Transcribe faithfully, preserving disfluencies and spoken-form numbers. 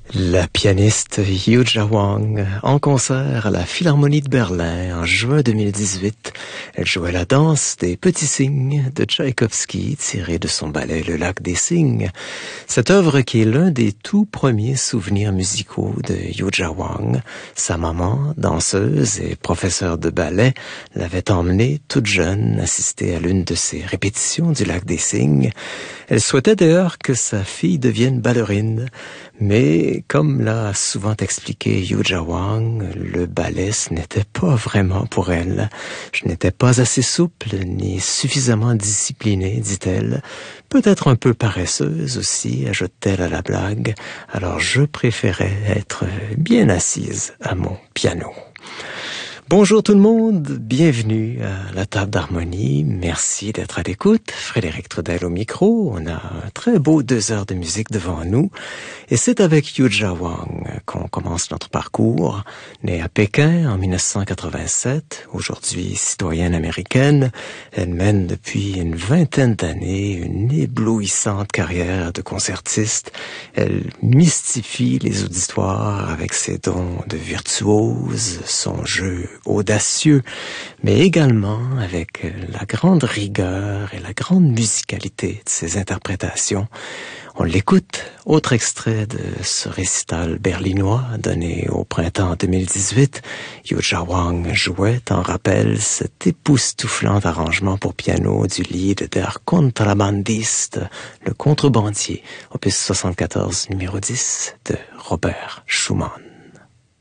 La pianiste Yuja Wang, en concert à la Philharmonie de Berlin en juin deux mille dix-huit. Elle jouait la danse des petits cygnes de Tchaïkovski, tirée de son ballet Le Lac des Cygnes. Cette œuvre qui est l'un des tout premiers souvenirs musicaux de Yuja Wang. Sa maman, danseuse et professeure de ballet, l'avait emmenée toute jeune assister à l'une de ses répétitions du Lac des Cygnes. Elle souhaitait d'ailleurs que sa fille devienne ballerine, mais comme l'a souvent expliqué Yuja Wang, le ballet ce n'était pas vraiment pour elle. Je n'étais pas assez souple ni suffisamment disciplinée, dit-elle. Peut-être un peu paresseuse aussi, ajoute-t-elle à la blague. Alors je préférais être bien assise à mon piano. Bonjour tout le monde, bienvenue à la table d'harmonie. Merci d'être à l'écoute. Frédéric Trudel au micro. On a un très beau deux heures de musique devant nous. Et c'est avec Yuja Wang qu'on commence notre parcours. Née à Pékin en dix-neuf cent quatre-vingt-sept, aujourd'hui citoyenne américaine, elle mène depuis une vingtaine d'années une éblouissante carrière de concertiste. Elle mystifie les auditoires avec ses dons de virtuose, son jeu audacieux, mais également avec la grande rigueur et la grande musicalité de ses interprétations. On l'écoute, autre extrait de ce récital berlinois donné au printemps deux mille dix-huit. Yuja Wang jouait en rappel cet époustouflant arrangement pour piano du Lied der Kontrabandist, le contrebandier, opus soixante-quatorze numéro dix de Robert Schumann.